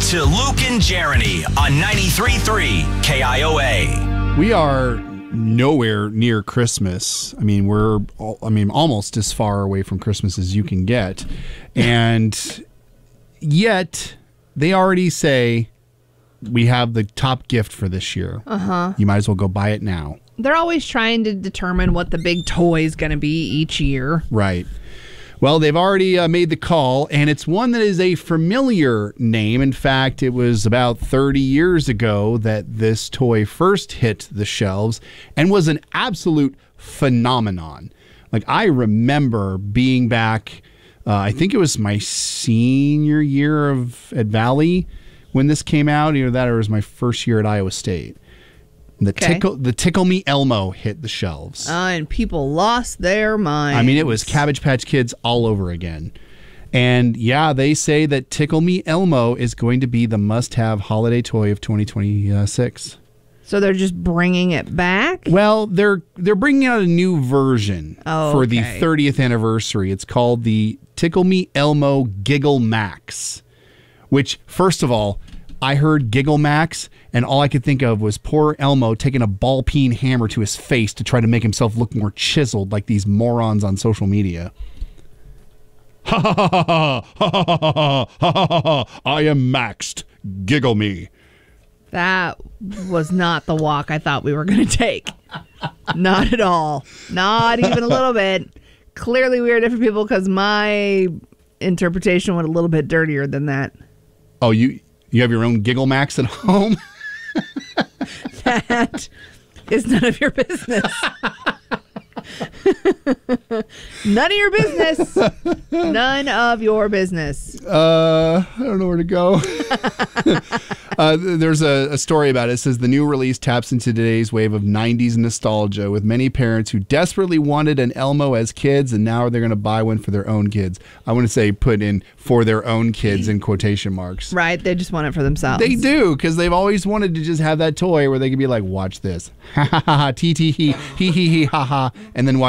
to Luke and Jeremy on 93.3 KIOA. We are nowhere near Christmas. I mean, we're almost as far away from Christmas as you can get. And yet, they already say we have the top gift for this year. Uh-huh. You might as well go buy it now. They're always trying to determine what the big toy is going to be each year. Right. Well, they've already made the call, and it's one that is a familiar name. In fact, it was about 30 years ago that this toy first hit the shelves and was an absolute phenomenon. Like, I remember being back, I think it was my senior year at Valley when this came out. Either that or it was my first year at Iowa State. The Tickle Me Elmo hit the shelves. And people lost their minds. I mean, it was Cabbage Patch Kids all over again. And yeah, they say that Tickle Me Elmo is going to be the must-have holiday toy of 2026. So they're just bringing it back? Well, they're bringing out a new version for the 30th anniversary. It's called the Tickle Me Elmo Giggle Max, which, first of all, I heard Giggle Max, and all I could think of was poor Elmo taking a ball-peen hammer to his face to try to make himself look more chiseled like these morons on social media. Ha ha ha ha ha ha ha ha ha ha! I am maxed. Giggle me. That was not the walk I thought we were going to take. Not at all. Not even a little bit. Clearly we are different people because my interpretation went a little bit dirtier than that. Oh, you have your own Giggle Max at home? That is none of your business. None of your business. None of your business. I don't know where to go. There's a story about it. It says the new release taps into today's wave of 90s nostalgia with many parents who desperately wanted an Elmo as kids, and now they're going to buy one for their own kids. I want to say put in for their own kids in quotation marks. Right. They just want it for themselves. They do, because they've always wanted to just have that toy where they can be like, watch this. Ha ha ha ha, tee tee hee, hee hee hee ha ha, and then watch